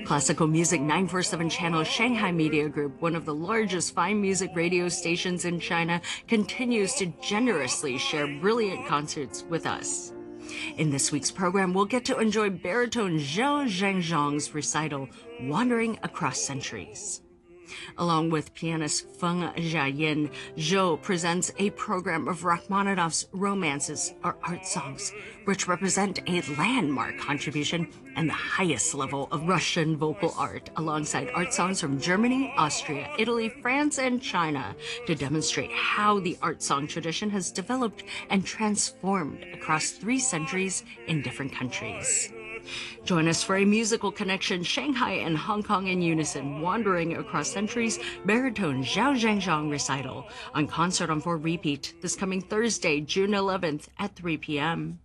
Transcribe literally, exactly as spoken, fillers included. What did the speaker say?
Classical Music nine forty-seven Channel Shanghai Media Group, one of the largest fine music radio stations in China, continues to generously share brilliant concerts with us. In this week's program, we'll get to enjoy baritone Zhou Zhengzhang's recital, Wandering Across Centuries. Along with pianist Feng Jiayin, Zhou presents a program of Rachmaninoff's romances or art songs, which represent a landmark contribution and the highest level of Russian vocal art, alongside art songs from Germany, Austria, Italy, France, and China, to demonstrate how the art song tradition has developed and transformed across three centuries in different countries. Join us for a musical connection, Shanghai and Hong Kong in unison, wandering across centuries, baritone Zhou Zhengzhang recital on Concert on four Repeat this coming Thursday, June eleventh at three p.m.